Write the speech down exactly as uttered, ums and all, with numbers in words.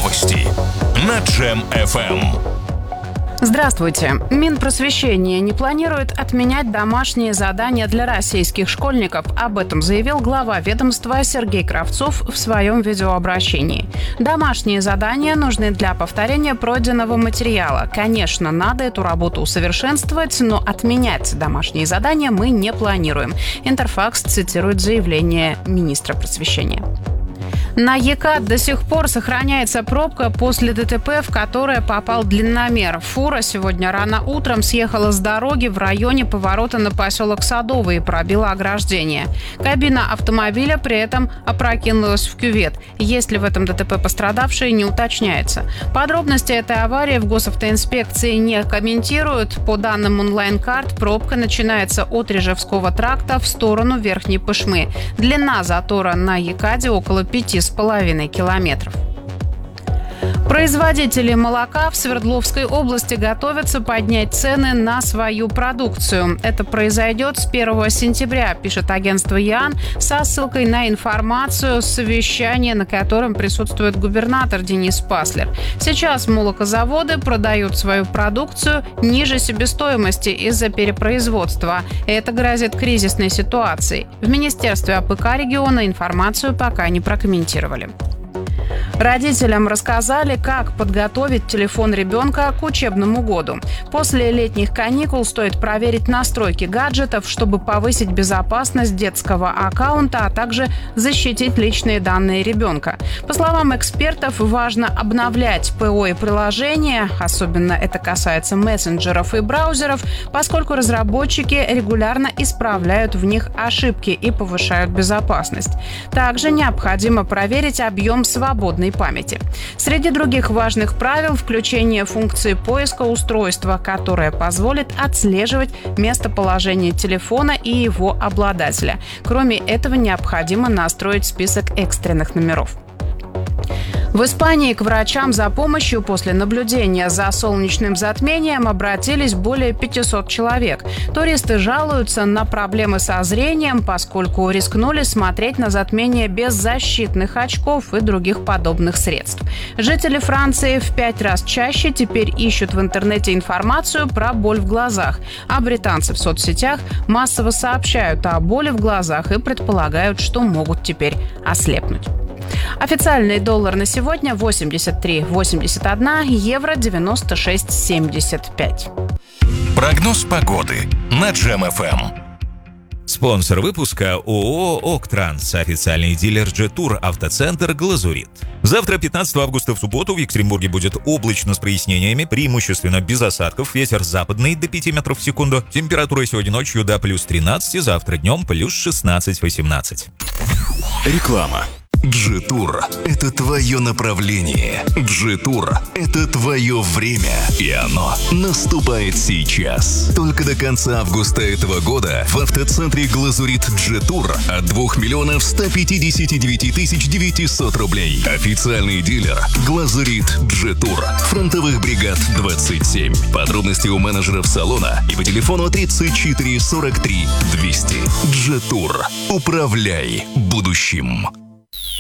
Новости на Джем эф эм. Здравствуйте. Минпросвещение не планирует отменять домашние задания для российских школьников. Об этом заявил глава ведомства Сергей Кравцов в своем видеообращении. Домашние задания нужны для повторения пройденного материала. Конечно, надо эту работу усовершенствовать, но отменять домашние задания мы не планируем. Интерфакс цитирует заявление министра просвещения. На ЕКАТ до сих пор сохраняется пробка после ДТП, в которое попал длинномер. Фура сегодня рано утром съехала с дороги в районе поворота на поселок Садовый и пробила ограждение. Кабина автомобиля при этом опрокинулась в кювет. Есть ли в этом ДТП пострадавшие, не уточняется. Подробности этой аварии в госавтоинспекции не комментируют. По данным онлайн-карт, пробка начинается от Рижевского тракта в сторону Верхней Пышмы. Длина затора на ЕКАТе около пяти с половиной километров. Производители молока в Свердловской области готовятся поднять цены на свою продукцию. Это произойдет с первого сентября, пишет агентство ЯН, со ссылкой на информацию с совещания, на котором присутствует губернатор Денис Паслер. Сейчас молокозаводы продают свою продукцию ниже себестоимости из-за перепроизводства. Это грозит кризисной ситуацией. В Министерстве АПК региона информацию пока не прокомментировали. Родителям рассказали, как подготовить телефон ребенка к учебному году. После летних каникул стоит проверить настройки гаджетов, чтобы повысить безопасность детского аккаунта, а также защитить личные данные ребенка. По словам экспертов, важно обновлять ПО и приложения, особенно это касается мессенджеров и браузеров, поскольку разработчики регулярно исправляют в них ошибки и повышают безопасность. Также необходимо проверить объем свободной памяти. Среди других важных правил включение функции поиска устройства, которая позволит отслеживать местоположение телефона и его обладателя. Кроме этого, необходимо настроить список экстренных номеров. В Испании к врачам за помощью после наблюдения за солнечным затмением обратились более пятисот человек. Туристы жалуются на проблемы со зрением, поскольку рискнули смотреть на затмение без защитных очков и других подобных средств. Жители Франции в пять раз чаще теперь ищут в интернете информацию про боль в глазах, а британцы в соцсетях массово сообщают о боли в глазах и предполагают, что могут теперь ослепнуть. Официальный доллар на сегодня восемьдесят три восемьдесят один, евро девяносто шесть семьдесят пять. Прогноз погоды на Джем эф эм. Спонсор выпуска ООО «Октранс», официальный дилер Джетур, автоцентр «Глазурит». Завтра, пятнадцатого августа, в субботу, в Екатеринбурге будет облачно с прояснениями, преимущественно без осадков, ветер западный до пяти метров в секунду. Температура сегодня ночью до плюс тринадцати, завтра днем плюс шестнадцать-восемнадцать. Реклама. Джетур – это твое направление. Джетур – это твое время. И оно наступает сейчас. Только до конца августа этого года в автоцентре «Глазурит» Джетур от двух миллионов ста пятидесяти девяти тысяч девятисот рублей. Официальный дилер «Глазурит Джетур». Фронтовых бригад двадцать семь. Подробности у менеджеров салона и по телефону тридцать четыре сорок три двести. Джетур. Управляй будущим.